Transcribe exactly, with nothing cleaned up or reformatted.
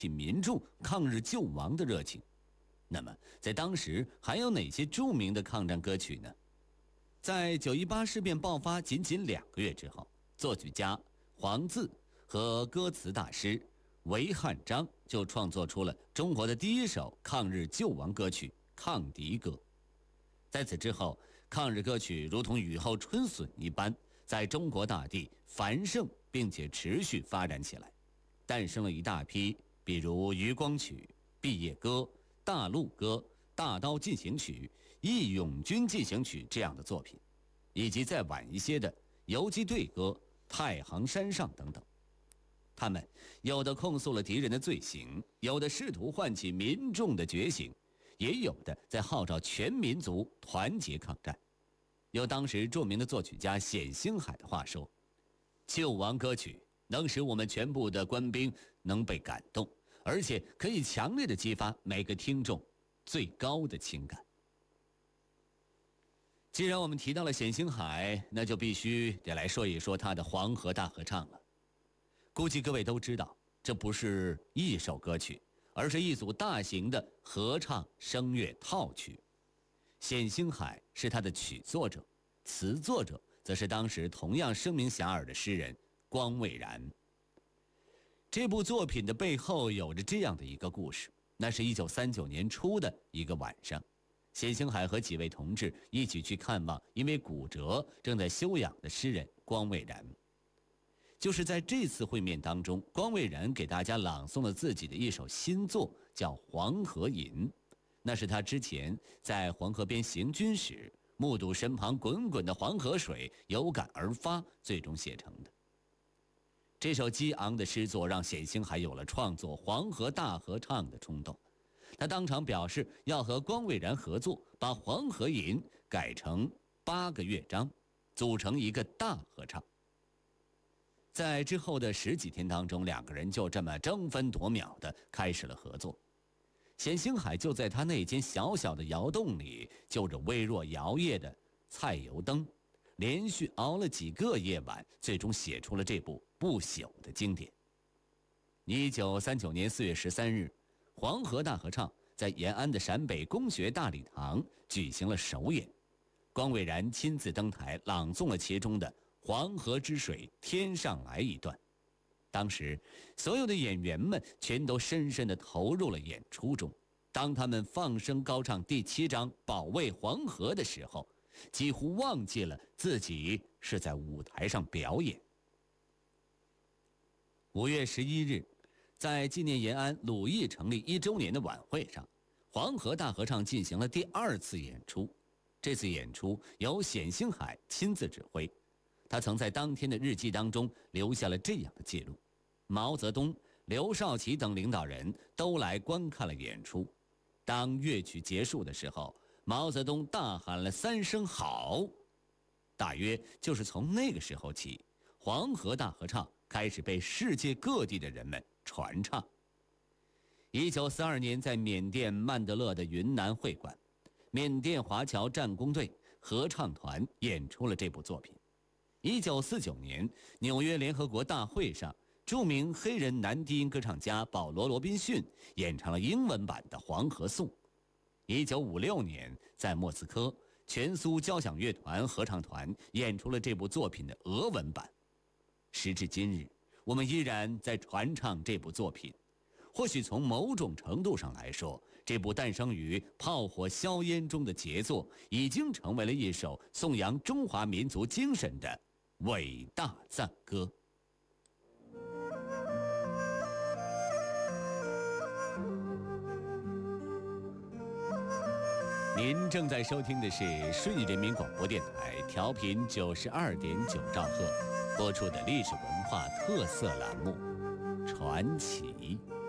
起民众抗日救亡的热情。那么，在当时还有哪些著名的抗战歌曲呢？在九一八事变爆发仅仅两个月之后，作曲家黄自和歌词大师韦汉章就创作出了中国的第一首抗日救亡歌曲《抗敌歌》。在此之后，抗日歌曲如同雨后春笋一般，在中国大地繁盛并且持续发展起来，诞生了一大批比如《渔光曲》《毕业歌》《大陆歌》《大刀进行曲》《义勇军进行曲》这样的作品，以及再晚一些的《游击队歌》《太行山上》等等。他们有的控诉了敌人的罪行，有的试图唤起民众的觉醒，也有的在号召全民族团结抗战。有当时著名的作曲家冼星海的话说：“救亡歌曲能使我们全部的官兵能被感动，而且可以强烈的激发每个听众最高的情感。”既然我们提到了冼星海，那就必须得来说一说他的《黄河大合唱》了。估计各位都知道，这不是一首歌曲，而是一组大型的合唱声乐套曲。冼星海是他的曲作者，词作者则是当时同样声名遐迩的诗人光蔚然。这部作品的背后有着这样的一个故事，那是一九三九年初的一个晚上，冼星海和几位同志一起去看望因为骨折正在休养的诗人光蔚然。就是在这次会面当中，光蔚然给大家朗诵了自己的一首新作，叫《黄河吟》，那是他之前在黄河边行军时，目睹身旁滚滚的黄河水，有感而发，最终写成的。这首激昂的诗作让冼星海有了创作《黄河大合唱》的冲动，他当场表示要和光蔚然合作，把《黄河吟》改成八个乐章，组成一个大合唱。在之后的十几天当中，两个人就这么争分夺秒地开始了合作。冼星海就在他那间小小的窑洞里，就着微弱摇曳的菜油灯，连续熬了几个夜晚，最终写出了这部不朽的经典。一九三九年四月十三日，黄河大合唱在延安的陕北公学大礼堂举行了首演，光蔚然亲自登台朗诵了其中的黄河之水天上来一段。当时所有的演员们全都深深地投入了演出中，当他们放声高唱第七章保卫黄河的时候，几乎忘记了自己是在舞台上表演。五月十一日，在纪念延安鲁艺成立一周年的晚会上，黄河大合唱进行了第二次演出。这次演出由冼星海亲自指挥，他曾在当天的日记当中留下了这样的记录：毛泽东、刘少奇等领导人都来观看了演出。当乐曲结束的时候，毛泽东大喊了三声好。大约就是从那个时候起，黄河大合唱开始被世界各地的人们传唱。一九四二年，在缅甸曼德勒的云南会馆，缅甸华侨战工队合唱团演出了这部作品。一九四九年，纽约联合国大会上，著名黑人男低音歌唱家保罗·罗宾逊演唱了英文版的《黄河颂》。一九五六年，在莫斯科，全苏交响乐团合唱团演出了这部作品的俄文版。时至今日，我们依然在传唱这部作品。或许从某种程度上来说，这部诞生于炮火硝烟中的杰作，已经成为了一首颂扬中华民族精神的伟大赞歌。您正在收听的是顺义人民广播电台，调频九十二点九兆赫，播出的历史文化特色栏目《传奇》。